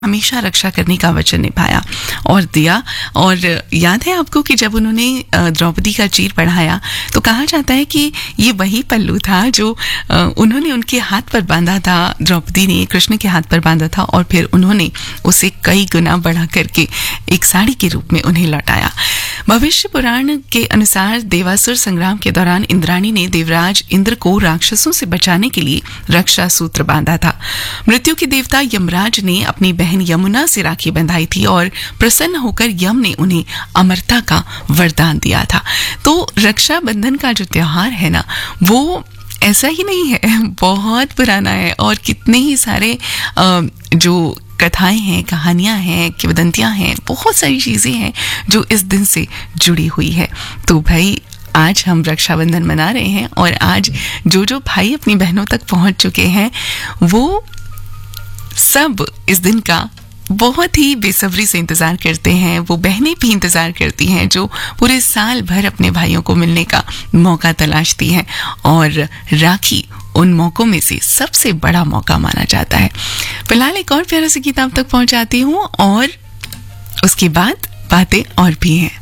हमेशा रक्षा करने का वचन निभाया और दिया। और याद है आपको कि जब उन्होंने द्रौपदी का चीर बढ़ाया तो कहा जाता है कि ये वही पल्लू था जो उन्होंने उनके हाथ पर बांधा था, द्रौपदी ने कृष्ण के हाथ पर बांधा था, और फिर उन्होंने उसे कई गुना बढ़ा करके एक साड़ी के रूप में उन्हें लौटाया। भविष्य पुराण के अनुसार देवासुर संग्राम के दौरान इंद्राणी ने देवराज इंद्र को राक्षसों से बचाने के लिए रक्षा सूत्र बांधा था। मृत्यु के देवता यमराज ने अपनी बहन यमुना से राखी बंधाई थी और प्रसन्न होकर यम ने उन्हें अमरता का वरदान दिया था। तो रक्षाबंधन का जो त्योहार है ना, वो ऐसा ही नहीं है, बहुत पुराना है और कितने ही सारे जो कथाएं हैं, कहानियां हैं, किंवदंतियां हैं, बहुत सारी चीजें हैं जो इस दिन से जुड़ी हुई है। तो भाई आज हम रक्षाबंधन मना रहे हैं और आज जो भाई अपनी बहनों तक पहुंच चुके हैं वो सब इस दिन का बहुत ही बेसब्री से इंतजार करते हैं। वो बहनें भी इंतजार करती हैं जो पूरे साल भर अपने भाइयों को मिलने का मौका तलाशती हैं, और राखी उन मौकों में से सबसे बड़ा मौका माना जाता है। फिलहाल एक और प्यारा सी गीत आप तक पहुंचाती हूँ और उसके बाद बातें और भी हैं।